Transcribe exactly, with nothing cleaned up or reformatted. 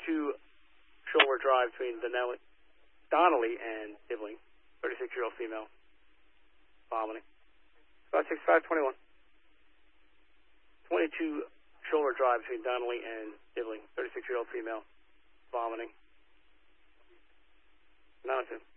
twenty-two Shoulder Drive between Donnelly, Donnelly and Dibling, thirty-six-year-old female, vomiting. five six five twenty-one. twenty-two Shoulder Drive between Donnelly and Dibling, thirty-six-year-old female, vomiting. nine oh two.